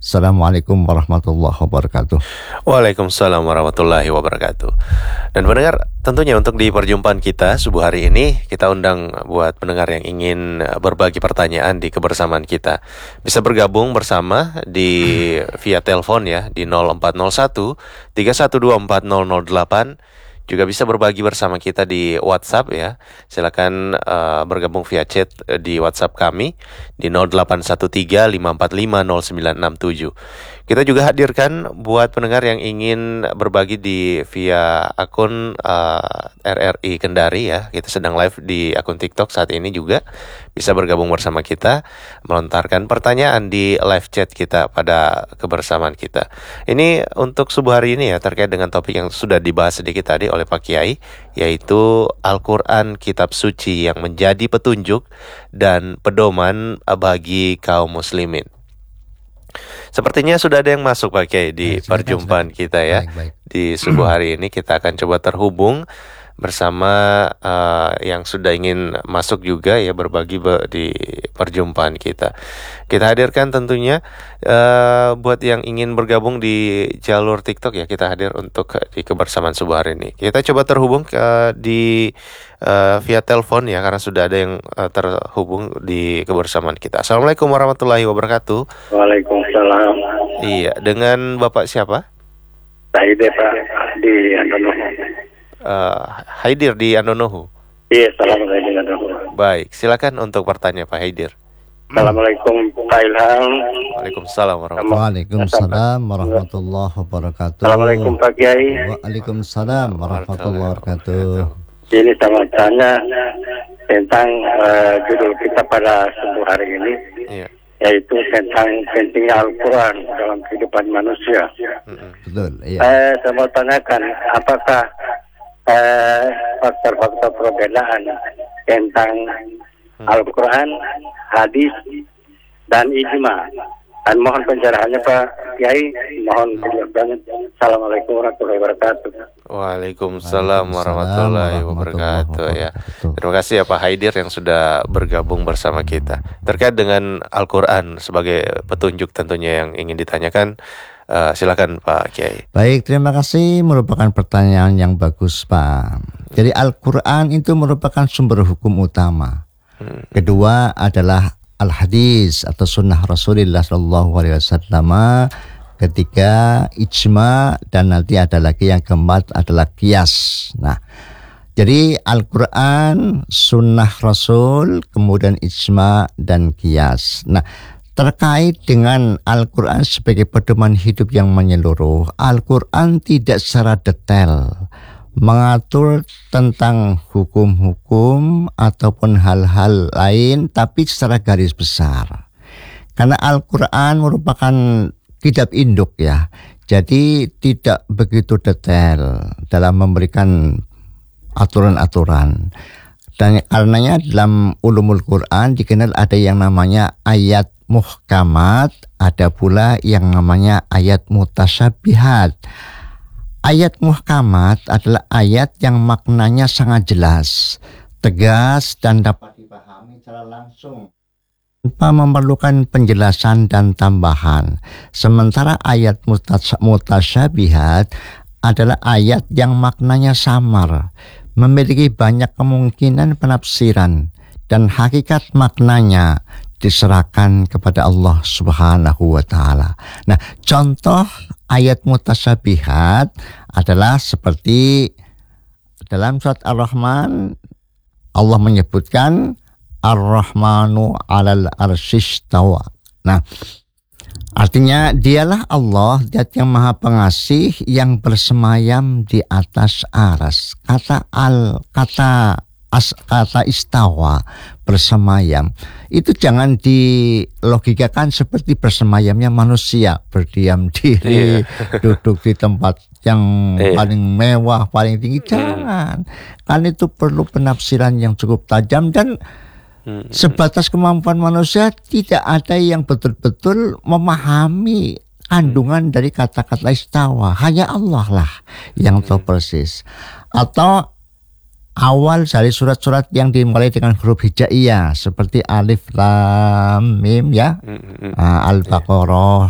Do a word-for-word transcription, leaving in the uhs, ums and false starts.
Assalamualaikum warahmatullahi wabarakatuh. Waalaikumsalam warahmatullahi wabarakatuh. Dan pendengar, tentunya untuk di perjumpaan kita subuh hari ini, kita undang buat pendengar yang ingin berbagi pertanyaan di kebersamaan kita, bisa bergabung bersama di via telepon ya, di nol empat nol satu tiga satu dua empat nol nol delapan. Juga bisa berbagi bersama kita di WhatsApp ya. Silakan uh, bergabung via chat di WhatsApp kami di nol delapan satu tiga lima empat lima nol sembilan enam tujuh. Kita juga hadirkan buat pendengar yang ingin berbagi di via akun uh, R R I Kendari ya. Kita sedang live di akun TikTok saat ini juga. Bisa bergabung bersama kita, melontarkan pertanyaan di live chat kita pada kebersamaan kita. Ini untuk subuh hari ini ya, terkait dengan topik yang sudah dibahas sedikit tadi oleh Pak Kiai, yaitu Al-Quran, kitab suci yang menjadi petunjuk dan pedoman bagi kaum muslimin. Sepertinya sudah ada yang masuk Pak Kiai di baik, perjumpaan silakan. Kita ya. Baik, baik. Di subuh hari ini kita akan coba terhubung bersama uh, yang sudah ingin masuk juga ya, berbagi be- di perjumpaan kita. Kita hadirkan tentunya uh, buat yang ingin bergabung di jalur TikTok ya, kita hadir untuk di kebersamaan subuh hari ini. Kita coba terhubung uh, di uh, via telepon ya, karena sudah ada yang uh, terhubung di kebersamaan kita. Assalamualaikum warahmatullahi wabarakatuh. Waalaikumsalam. Iya, dengan Bapak siapa? Saya Pak di Andonohu. Uh, Haidir di Andonohu. Iya, assalamualaikum di Andonohu. Baik, silakan untuk pertanyaan Pak Haidir. Assalamualaikum Pak Ilham. Waalaikumsalam warahmatullahi Waalaikumsalam warahmatullahi wabarakatuh. Assalamualaikum Pak Kiai. Waalaikumsalam warahmatullahi wabarakatuh. Ini sama tanya tentang uh, judul kita pada subuh hari ini, Iya. yaitu tentang pentingnya Al-Quran dalam kehidupan manusia. Mm-mm. Betul, iya. Eh, saya mau tanyakan, apakah eh, faktor-faktor perbedaan tentang Hmm. Al-Quran, hadis, dan ijma? Dan mohon pencerahannya Pak Kiai, mohon penjelasannya. Assalamualaikum warahmatullahi wabarakatuh. Waalaikumsalam warahmatullahi wabarakatuh ya. Terima kasih ya Pak Haidir yang sudah bergabung bersama kita. Terkait dengan Al-Quran sebagai petunjuk tentunya yang ingin ditanyakan, uh, silakan Pak Kiai. Baik, terima kasih, merupakan pertanyaan yang bagus Pak. Jadi Al-Quran itu merupakan sumber hukum utama. Hmm. Kedua adalah Al-Hadis atau sunnah Rasulullah Shallallahu Alaihi Wasallam. Ketiga ijma, dan nanti ada lagi yang keempat adalah qiyas. Nah, jadi Al-Quran, sunnah Rasul, kemudian ijma dan qiyas. Nah, terkait dengan Al-Quran sebagai pedoman hidup yang menyeluruh, Al-Quran tidak secara detail mengatur tentang hukum-hukum ataupun hal-hal lain, tapi secara garis besar. Karena Al-Quran merupakan kitab induk ya, jadi tidak begitu detail dalam memberikan aturan-aturan. Dan karenanya dalam ulumul Quran dikenal ada yang namanya ayat muhkamat, ada pula yang namanya ayat mutasyabihat. Ayat muhkamat adalah ayat yang maknanya sangat jelas, tegas, dan dapat dipahami secara langsung tanpa memerlukan penjelasan dan tambahan. Sementara ayat mutasyabihat adalah ayat yang maknanya samar, memiliki banyak kemungkinan penafsiran, dan hakikat maknanya diserahkan kepada Allah Subhanahu wa Ta'ala. Nah, contoh ayat mutasyabihat adalah seperti dalam surat Ar-Rahman, Allah menyebutkan Ar-Rahmanu 'alal arsyistawa. Nah, artinya dialah Allah, Zat yang Maha Pengasih yang bersemayam di atas aras. Kata al kata as kata istawa, bersemayam, itu jangan dilogikakan seperti bersemayamnya manusia, berdiam diri, yeah. duduk di tempat yang yeah. paling mewah, paling tinggi. Jangan, kan itu perlu penafsiran yang cukup tajam, dan sebatas kemampuan manusia tidak ada yang betul-betul memahami kandungan dari kata-kata istawa. Hanya Allah lah yang tahu persis. Atau awal dari surat-surat yang dimulai dengan huruf hijaiyah seperti Alif Lam Mim ya, uh, Al-Baqarah,